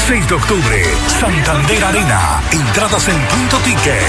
6 de octubre, Santander Arena. Entradas en Punto Ticket.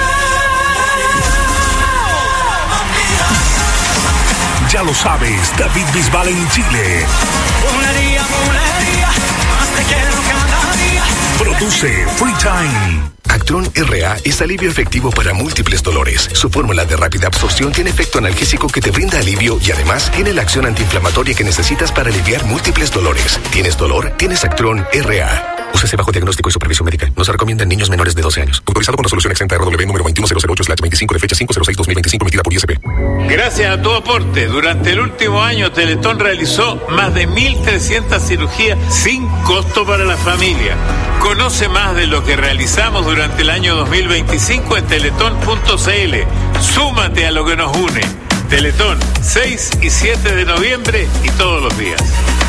Ya lo sabes, David Bisbal en Chile. Bulería, más te quiero cada día. Produce Free Time. Actron RA es alivio efectivo para múltiples dolores. Su fórmula de rápida absorción tiene efecto analgésico que te brinda alivio y además tiene la acción antiinflamatoria que necesitas para aliviar múltiples dolores. ¿Tienes dolor? Tienes Actron RA. Úsese bajo diagnóstico y supervisión médica. No se recomienda en niños menores de 12 años. Autorizado con resolución exenta RW número 21008/25 de fecha 5/06/2025 emitida por ISP. Gracias a tu aporte, durante el último año Teletón realizó más de 1.300 cirugías sin costo para la familia. Conoce más de lo que realizamos durante el año 2025 en teletón.cl. Súmate a lo que nos une. Teletón, 6 y 7 de noviembre y todos los días.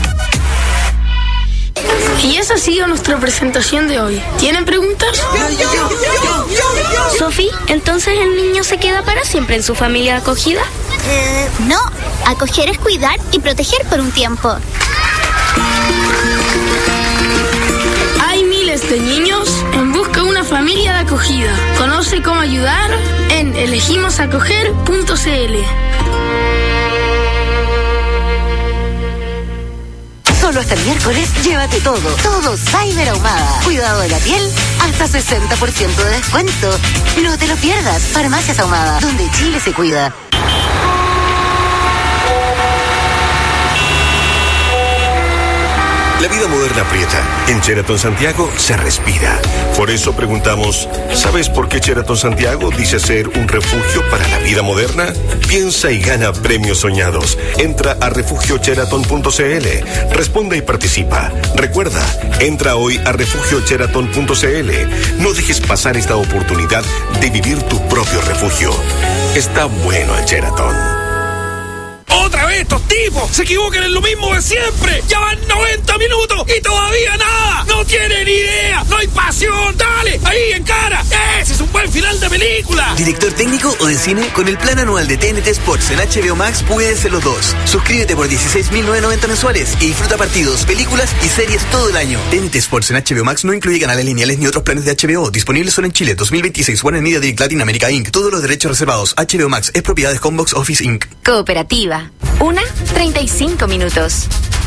Y esa ha sido nuestra presentación de hoy. ¿Tienen preguntas? Sofi, ¿entonces el niño se queda para siempre en su familia acogida? No, acoger es cuidar y proteger por un tiempo. Hay miles de niños en busca de una familia de acogida. Conoce cómo ayudar en elegimosacoger.cl. Solo hasta el miércoles, llévate todo Cyber Ahumada. Cuidado de la piel, hasta 60% de descuento. No te lo pierdas, Farmacias Ahumada, donde Chile se cuida. La vida moderna aprieta. En Sheraton Santiago se respira. Por eso preguntamos, ¿sabes por qué Sheraton Santiago dice ser un refugio para la vida moderna? Piensa y gana premios soñados. Entra a refugiosheraton.cl. Responde y participa. Recuerda, entra hoy a refugiosheraton.cl. No dejes pasar esta oportunidad de vivir tu propio refugio. Está bueno el Sheraton. ¡Otra vez estos tipos! ¡Se equivocan en lo mismo de siempre! ¡Ya van 90 minutos y todavía nada! ¡No tienen idea! ¡No hay pasión! ¡Dale! ¡Ahí, en cara! ¡Ese es un buen final de película! ¿Director técnico o de cine? Con el plan anual de TNT Sports en HBO Max puedes ser los dos. Suscríbete por 16.990 mensuales y disfruta partidos, películas y series todo el año. TNT Sports en HBO Max no incluye canales lineales ni otros planes de HBO. Disponibles solo en Chile. 2026. Warner Media Direct Latin America Inc. Todos los derechos reservados. HBO Max es propiedad de Combox Office Inc. Cooperativa. 1:35 minutos.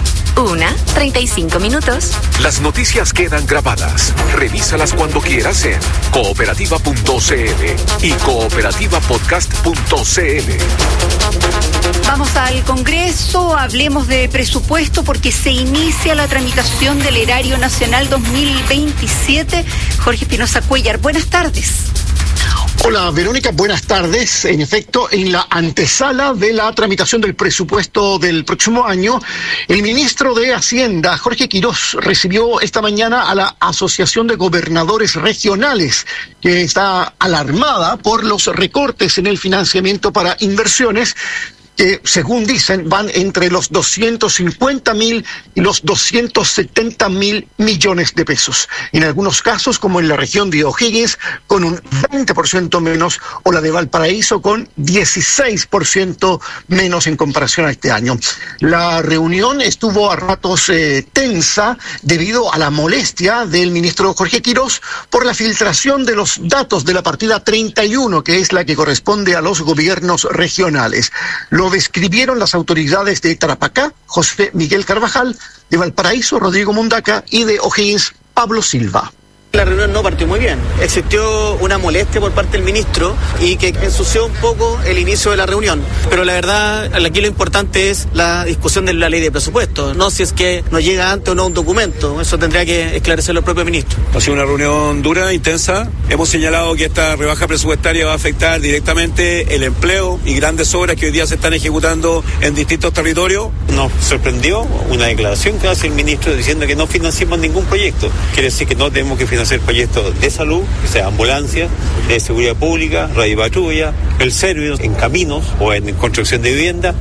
1:35 Las noticias quedan grabadas. Revísalas cuando quieras en cooperativa.cl y cooperativapodcast.cl. Vamos al Congreso, hablemos de presupuesto porque se inicia la tramitación del Erario Nacional 2027. Jorge Espinosa Cuellar, buenas tardes. Hola Verónica, buenas tardes. En efecto, en la antesala de la tramitación del presupuesto del próximo año, el ministro de Hacienda, Jorge Quirós, recibió esta mañana a la Asociación de Gobernadores Regionales, que está alarmada por los recortes en el financiamiento para inversiones, que según dicen van entre los 250.000 y los 270.000 millones de pesos. En algunos casos, como en la región de O'Higgins, con un 20% menos, o la de Valparaíso con 16% menos en comparación a este año. La reunión estuvo a ratos tensa debido a la molestia del ministro Jorge Quirós por la filtración de los datos de la partida 31, que es la que corresponde a los gobiernos regionales. Lo describieron las autoridades de Tarapacá, José Miguel Carvajal, de Valparaíso, Rodrigo Mundaca, y de O'Higgins, Pablo Silva. La reunión no partió muy bien. Existió una molestia por parte del ministro y que ensució un poco el inicio de la reunión. Pero la verdad, aquí lo importante es la discusión de la ley de presupuesto, no si es que nos llega antes o no un documento. Eso tendría que esclarecerlo el propio ministro. Ha sido una reunión dura, intensa. Hemos señalado que esta rebaja presupuestaria va a afectar directamente el empleo y grandes obras que hoy día se están ejecutando en distintos territorios. Nos sorprendió una declaración que hace el ministro diciendo que no financiamos ningún proyecto. Quiere decir que no tenemos que financiar proyectos de salud, o sea, ambulancia, de seguridad pública, radio patrulla, el servicio en caminos o en construcción de vivienda.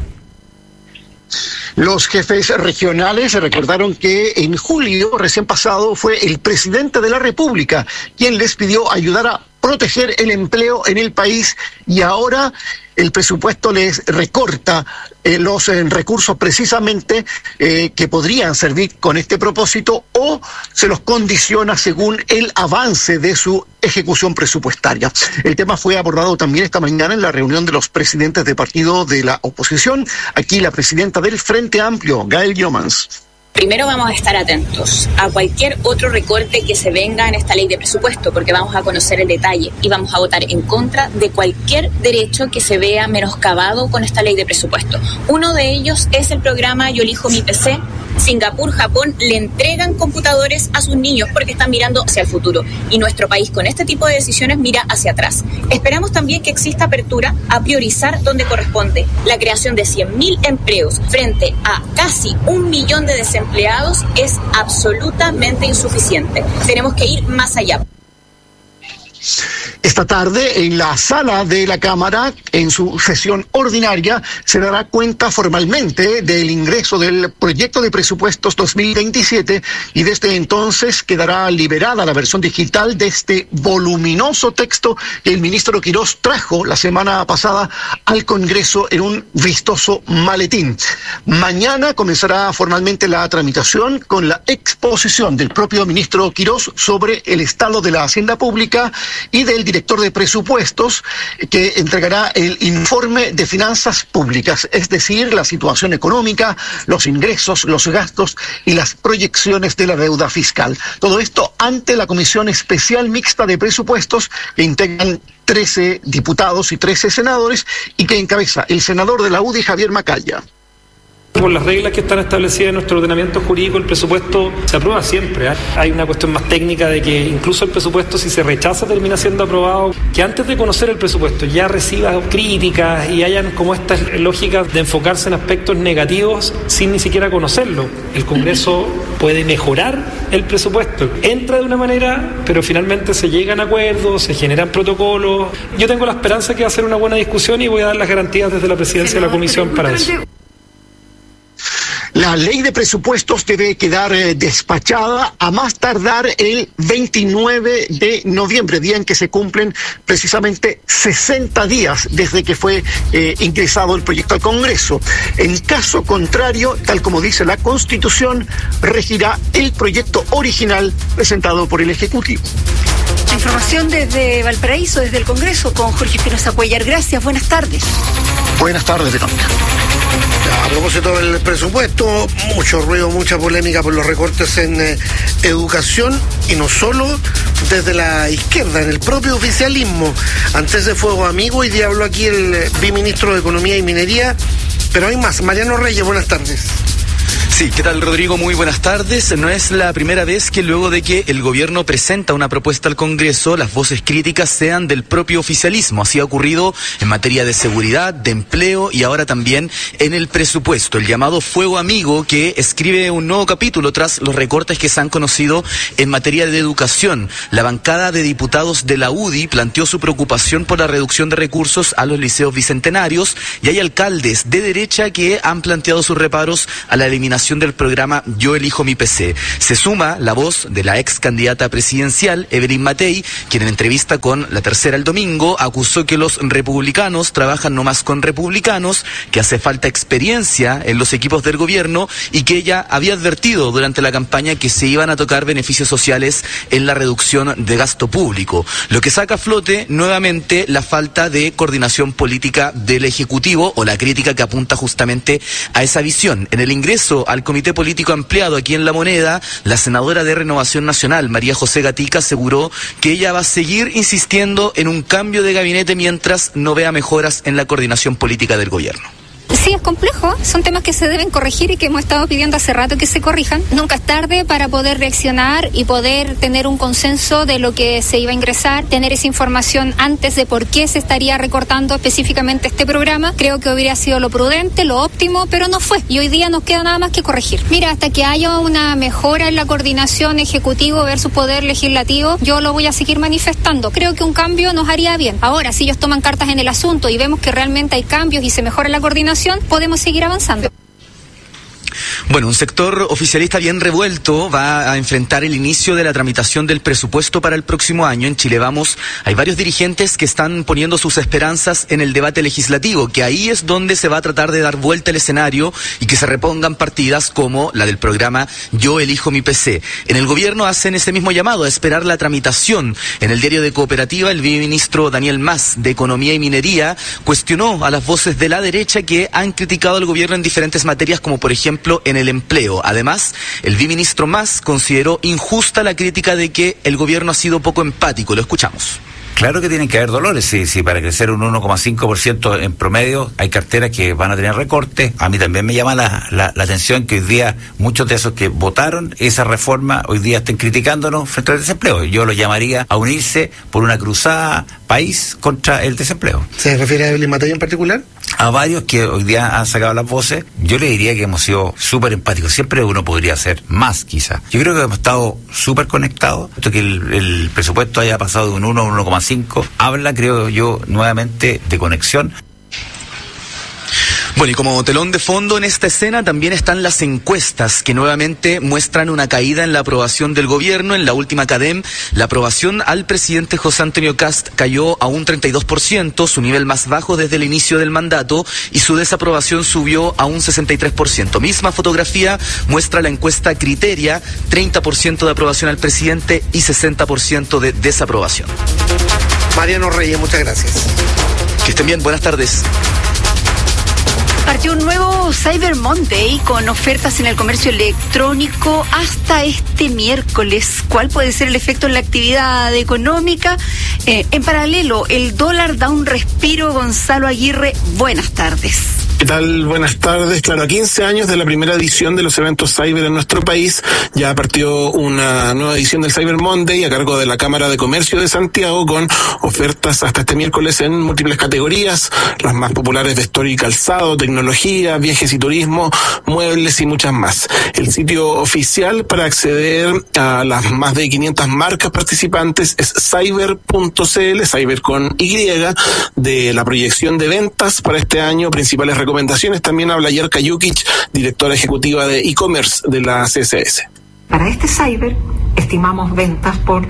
Los jefes regionales recordaron que en julio recién pasado fue el presidente de la República quien les pidió ayudar a proteger el empleo en el país, y ahora el presupuesto les recorta los recursos precisamente que podrían servir con este propósito, o se los condiciona según el avance de su ejecución presupuestaria. El tema fue abordado también esta mañana en la reunión de los presidentes de partido de la oposición. Aquí la presidenta del Frente Amplio, Gael Jomans. Primero vamos a estar atentos a cualquier otro recorte que se venga en esta ley de presupuesto, porque vamos a conocer el detalle y vamos a votar en contra de cualquier derecho que se vea menoscabado con esta ley de presupuesto. Uno de ellos es el programa Yo elijo mi PC. Singapur, Japón le entregan computadores a sus niños porque están mirando hacia el futuro, y nuestro país con este tipo de decisiones mira hacia atrás. Esperamos también que exista apertura a priorizar donde corresponde. La creación de 100.000 empleos frente a casi 1 millón de desempleados es absolutamente insuficiente. Tenemos que ir más allá. Esta tarde, en la sala de la Cámara, en su sesión ordinaria, se dará cuenta formalmente del ingreso del proyecto de presupuestos 2027, y desde entonces quedará liberada la versión digital de este voluminoso texto que el ministro Quirós trajo la semana pasada al Congreso en un vistoso maletín. Mañana comenzará formalmente la tramitación con la exposición del propio ministro Quirós sobre el estado de la hacienda pública y del director de presupuestos, que entregará el informe de finanzas públicas, es decir, la situación económica, los ingresos, los gastos y las proyecciones de la deuda fiscal. Todo esto ante la Comisión Especial Mixta de Presupuestos, que integran 13 diputados y 13 senadores, y que encabeza el senador de la UDI, Javier Macaya. Por las reglas que están establecidas en nuestro ordenamiento jurídico, el presupuesto se aprueba siempre. Hay una cuestión más técnica de que incluso el presupuesto, si se rechaza, termina siendo aprobado. Que antes de conocer el presupuesto ya reciba críticas y hayan como estas lógicas de enfocarse en aspectos negativos sin ni siquiera conocerlo. El Congreso puede mejorar el presupuesto. Entra de una manera, pero finalmente se llegan a acuerdos, se generan protocolos. Yo tengo la esperanza que va a ser una buena discusión y voy a dar las garantías desde la presidencia de la Comisión para eso. La ley de presupuestos debe quedar despachada a más tardar el 29 de noviembre, día en que se cumplen precisamente 60 días desde que fue ingresado el proyecto al Congreso. En caso contrario, tal como dice la Constitución, regirá el proyecto original presentado por el Ejecutivo. La información desde Valparaíso, desde el Congreso, con Jorge Espinosa Cuellar. Gracias, buenas tardes. Buenas tardes, Verónica. A propósito del presupuesto, mucho ruido, mucha polémica por los recortes en educación, y no solo desde la izquierda, en el propio oficialismo. Ante ese fuego amigo, hoy día habló aquí el viceministro de Economía y Minería, pero hay más. Mariano Reyes, buenas tardes. Sí, ¿qué tal, Rodrigo? Muy buenas tardes. No es la primera vez que luego de que el gobierno presenta una propuesta al Congreso, las voces críticas sean del propio oficialismo. Así ha ocurrido en materia de seguridad, de empleo y ahora también en el presupuesto. El llamado fuego amigo, que escribe un nuevo capítulo tras los recortes que se han conocido en materia de educación. La bancada de diputados de la UDI planteó su preocupación por la reducción de recursos a los liceos bicentenarios, y hay alcaldes de derecha que han planteado sus reparos a la eliminación del programa Yo elijo mi PC. Se suma la voz de la ex candidata presidencial, Evelyn Matei, quien en entrevista con La Tercera el domingo acusó que los republicanos trabajan nomás con republicanos, que hace falta experiencia en los equipos del gobierno, y que ella había advertido durante la campaña que se iban a tocar beneficios sociales en la reducción de gasto público, lo que saca a flote nuevamente la falta de coordinación política del Ejecutivo, o la crítica que apunta justamente a esa visión. En el ingreso al Comité Político Ampliado aquí en La Moneda, la senadora de Renovación Nacional, María José Gatica, aseguró que ella va a seguir insistiendo en un cambio de gabinete mientras no vea mejoras en la coordinación política del gobierno. Sí, es complejo, son temas que se deben corregir y que hemos estado pidiendo hace rato que se corrijan. Nunca es tarde para poder reaccionar y poder tener un consenso de lo que se iba a ingresar, tener esa información antes de por qué se estaría recortando específicamente este programa. Creo que hubiera sido lo prudente, lo óptimo, pero no fue, y hoy día nos queda nada más que corregir. Mira, hasta que haya una mejora en la coordinación ejecutivo versus poder legislativo, yo lo voy a seguir manifestando. Creo que un cambio nos haría bien. Ahora, si ellos toman cartas en el asunto y vemos que realmente hay cambios y se mejora la coordinación, podemos seguir avanzando. Bueno, un sector oficialista bien revuelto va a enfrentar el inicio de la tramitación del presupuesto para el próximo año. En Chile Vamos hay varios dirigentes que están poniendo sus esperanzas en el debate legislativo, que ahí es donde se va a tratar de dar vuelta el escenario y que se repongan partidas como la del programa Yo Elijo Mi PC. En el gobierno hacen ese mismo llamado a esperar la tramitación. En el diario de Cooperativa, el viceministro Daniel Mas, de Economía y Minería, cuestionó a las voces de la derecha que han criticado al gobierno en diferentes materias, como por ejemplo en el empleo. Además, el viceministro Mas consideró injusta la crítica de que el gobierno ha sido poco empático. Lo escuchamos. Claro que tienen que haber dolores, si para crecer un 1,5% en promedio hay carteras que van a tener recortes. A mí también me llama la atención que hoy día muchos de esos que votaron esa reforma hoy día estén criticándonos frente al desempleo. Yo los llamaría a unirse por una cruzada país contra el desempleo. ¿Se refiere a Evelyn Matei en particular? A varios que hoy día han sacado las voces, yo le diría que hemos sido súper empáticos. Siempre uno podría hacer más, quizá. Yo creo que hemos estado súper conectados. Esto que el presupuesto haya pasado de un 1 a un 1,5 habla, creo yo, nuevamente de conexión. Bueno, y como telón de fondo en esta escena también están las encuestas que nuevamente muestran una caída en la aprobación del gobierno. En la última CADEM, la aprobación al presidente José Antonio Kast cayó a un 32%, su nivel más bajo desde el inicio del mandato, y su desaprobación subió a un 63%. Misma fotografía muestra la encuesta Criteria, 30% de aprobación al presidente y 60% de desaprobación. Mariano Reyes, muchas gracias. Que estén bien, buenas tardes. Partió un nuevo Cyber Monday con ofertas en el comercio electrónico hasta este miércoles. ¿Cuál puede ser el efecto en la actividad económica? En paralelo, el dólar da un respiro. Gonzalo Aguirre, buenas tardes. ¿Qué tal? Buenas tardes. Claro, a 15 años de la primera edición de los eventos Cyber en nuestro país, ya partió una nueva edición del Cyber Monday a cargo de la Cámara de Comercio de Santiago, con ofertas hasta este miércoles en múltiples categorías, las más populares: vestuario y calzado, tecnología, viajes y turismo, muebles y muchas más. El sitio oficial para acceder a las más de 500 marcas participantes es cyber.cl, cyber con Y, de la proyección de ventas para este año, principales recomendaciones. También habla Yerka Jukic, directora ejecutiva de e-commerce de la CSS. Para este cyber estimamos ventas por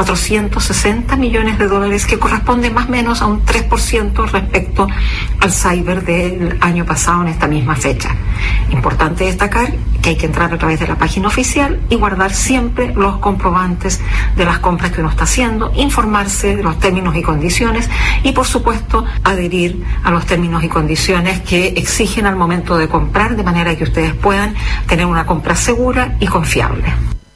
460 millones de dólares, que corresponde más o menos a un 3% respecto al cyber del año pasado en esta misma fecha. Importante destacar que hay que entrar a través de la página oficial y guardar siempre los comprobantes de las compras que uno está haciendo, informarse de los términos y condiciones y, por supuesto, adherir a los términos y condiciones que exigen al momento de comprar, de manera que ustedes puedan tener una compra segura y confiable.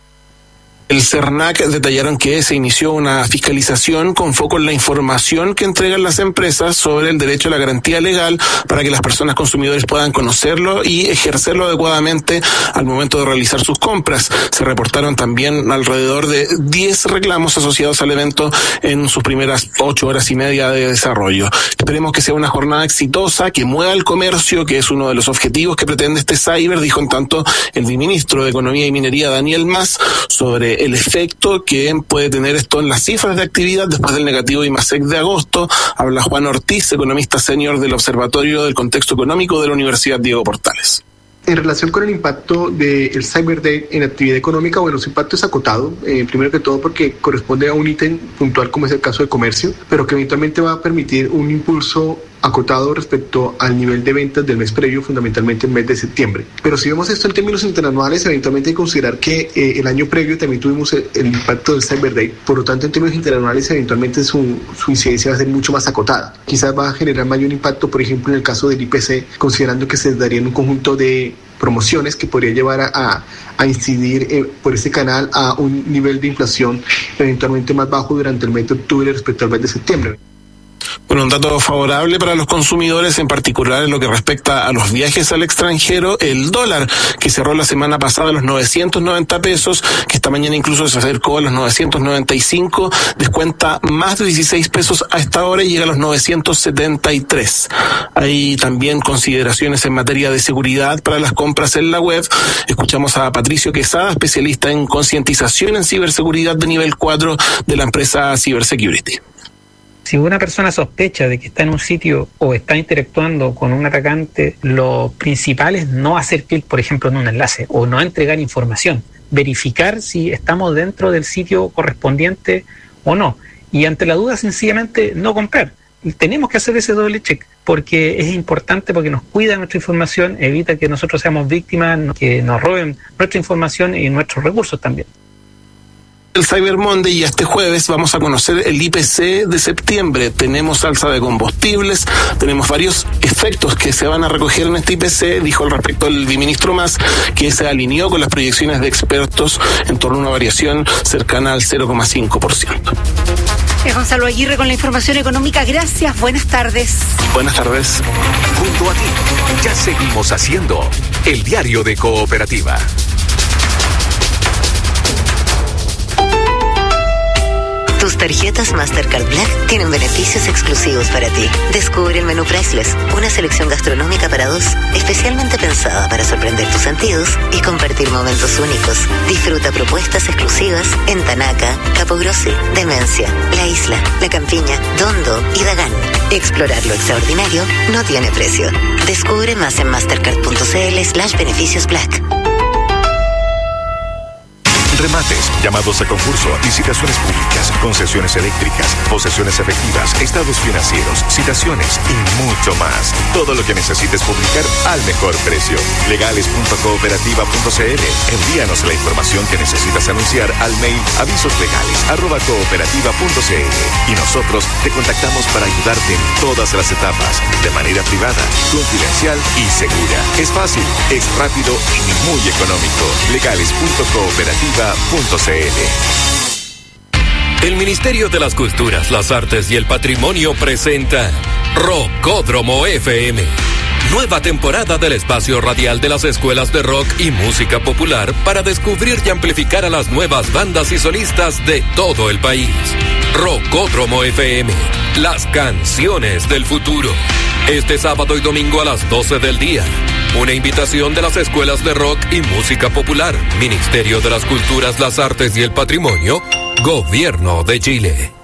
El CERNAC detallaron que se inició una fiscalización con foco en la información que entregan las empresas sobre el derecho a la garantía legal, para que las personas consumidores puedan conocerlo y ejercerlo adecuadamente al momento de realizar sus compras. Se reportaron también alrededor de 10 reclamos asociados al evento en sus primeras 8 horas y media de desarrollo. Esperemos que sea una jornada exitosa, que mueva el comercio, que es uno de los objetivos que pretende este cyber, dijo en tanto el viceministro de Economía y Minería, Daniel Mas, sobre el efecto que puede tener esto en las cifras de actividad después del negativo IMASEC de agosto. Habla Juan Ortiz, economista senior del Observatorio del Contexto Económico de la Universidad Diego Portales. En relación con el impacto del Cyber Day en actividad económica, bueno, su impacto es acotado, primero que todo porque corresponde a un ítem puntual como es el caso de comercio, pero que eventualmente va a permitir un impulso acotado respecto al nivel de ventas del mes previo, fundamentalmente el mes de septiembre. Pero si vemos esto en términos interanuales, eventualmente hay que considerar que el año previo también tuvimos el impacto del Cyber Day. Por lo tanto, en términos interanuales, eventualmente su incidencia va a ser mucho más acotada. Quizás va a generar mayor impacto, por ejemplo, en el caso del IPC, considerando que se darían un conjunto de promociones que podría llevar a incidir por ese canal a un nivel de inflación eventualmente más bajo durante el mes de octubre respecto al mes de septiembre. Bueno, un dato favorable para los consumidores, en particular en lo que respecta a los viajes al extranjero: el dólar, que cerró la semana pasada a los 990 pesos, que esta mañana incluso se acercó a los 995, descuenta más de 16 pesos a esta hora y llega a los 973. Hay también consideraciones en materia de seguridad para las compras en la web. Escuchamos a Patricio Quesada, especialista en concientización en ciberseguridad de nivel 4 de la empresa Cybersecurity. Si una persona sospecha de que está en un sitio o está interactuando con un atacante, lo principal es no hacer clic, por ejemplo, en un enlace o no entregar información. Verificar si estamos dentro del sitio correspondiente o no. Y ante la duda, sencillamente no comprar. Tenemos que hacer ese doble check porque es importante, porque nos cuida nuestra información, evita que nosotros seamos víctimas, que nos roben nuestra información y nuestros recursos también. El Cyber Monday y este jueves vamos a conocer el IPC de septiembre. Tenemos alza de combustibles, tenemos varios efectos que se van a recoger en este IPC. Dijo al respecto el viceministro Mas que se alineó con las proyecciones de expertos en torno a una variación cercana al 0,5%. Gonzalo Aguirre con la información económica. Gracias, buenas tardes. Buenas tardes. Junto a ti, ya seguimos haciendo el diario de Cooperativa. Tus tarjetas Mastercard Black tienen beneficios exclusivos para ti. Descubre el menú Priceless, una selección gastronómica para dos, especialmente pensada para sorprender tus sentidos y compartir momentos únicos. Disfruta propuestas exclusivas en Tanaca, Capogrossi, Demencia, La Isla, La Campiña, Dondo y Dagán. Explorar lo extraordinario no tiene precio. Descubre más en mastercard.cl/beneficios Black. Remates, llamados a concurso, licitaciones públicas, concesiones eléctricas, posesiones efectivas, estados financieros, citaciones y mucho más. Todo lo que necesites publicar al mejor precio. Legales.cooperativa.cl. Envíanos la información que necesitas anunciar al mail avisoslegales@cooperativa.cl y nosotros te contactamos para ayudarte en todas las etapas, de manera privada, confidencial y segura. Es fácil, es rápido y muy económico. Legales.cooperativa.cl. El Ministerio de las Culturas, las Artes y el Patrimonio presenta Rockódromo FM. Nueva temporada del espacio radial de las escuelas de rock y música popular para descubrir y amplificar a las nuevas bandas y solistas de todo el país. Rockódromo FM, las canciones del futuro. Este sábado y domingo a las 12 del día. Una invitación de las escuelas de rock y música popular, Ministerio de las Culturas, las Artes y el Patrimonio, Gobierno de Chile.